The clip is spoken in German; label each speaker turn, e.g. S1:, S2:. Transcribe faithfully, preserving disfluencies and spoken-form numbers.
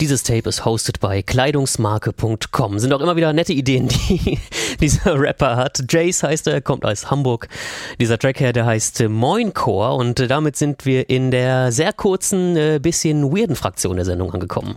S1: Dieses Tape ist hosted bei kleidungsmarke punkt com. Sind auch immer wieder nette Ideen, die dieser Rapper hat. Jace heißt er, kommt aus Hamburg. Dieser Track hier, der heißt Moincore und damit sind wir in der sehr kurzen, bisschen weirden Fraktion der Sendung angekommen.